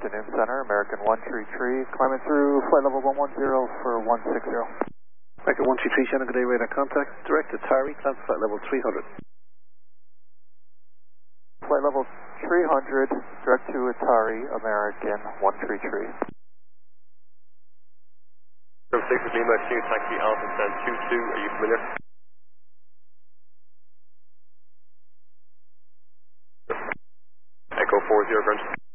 afternoon, Center, American 133, climbing through flight level 110 for 160. American 133, Shannon, good day, radar contact. Direct to Atari, climb to flight level 300. Flight level 300, direct to Atari, American 133. 6 Lima 2, taxi Alpha San 22, are you familiar? Echo 40, Grant.